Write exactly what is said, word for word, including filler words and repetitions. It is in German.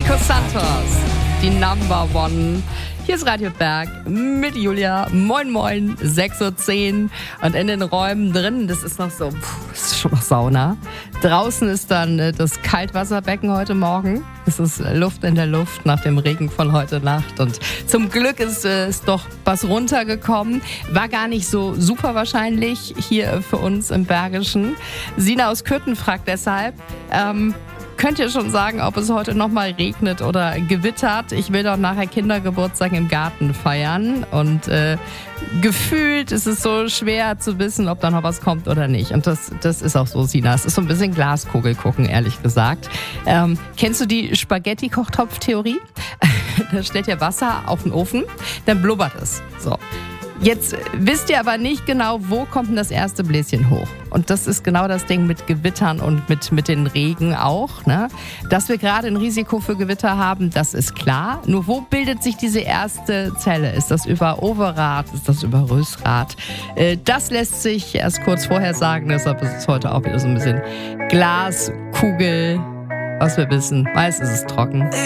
Nico Santos, die Number One. Hier ist Radio Berg mit Julia. Moin, moin, sechs Uhr zehn. Und in den Räumen drin, das ist noch so, pff, das ist schon noch Sauna. Draußen ist dann äh, das Kaltwasserbecken heute Morgen. Es ist Luft in der Luft nach dem Regen von heute Nacht. Und zum Glück ist es äh, doch was runtergekommen. War gar nicht so super wahrscheinlich hier für uns im Bergischen. Sina aus Kürten fragt deshalb, ähm, könnt ihr schon sagen, ob es heute nochmal regnet oder gewittert? Ich will doch nachher Kindergeburtstag im Garten feiern. Und äh, gefühlt ist es so schwer zu wissen, ob da noch was kommt oder nicht. Und das, das ist auch so, Sina. Es ist so ein bisschen Glaskugel gucken, ehrlich gesagt. Ähm, kennst du die Spaghetti-Kochtopf-Theorie? Da stellt ihr Wasser auf den Ofen, dann blubbert es. So. Jetzt wisst ihr aber nicht genau, wo kommt denn das erste Bläschen hoch. Und das ist genau das Ding mit Gewittern und mit, mit den Regen auch. Ne? Dass wir gerade ein Risiko für Gewitter haben, das ist klar. Nur wo bildet sich diese erste Zelle? Ist das über Overath? Ist das über Rösrath? Äh, das lässt sich erst kurz vorher sagen. Deshalb ist es heute auch wieder so ein bisschen Glaskugel. Was wir wissen, meist ist es trocken.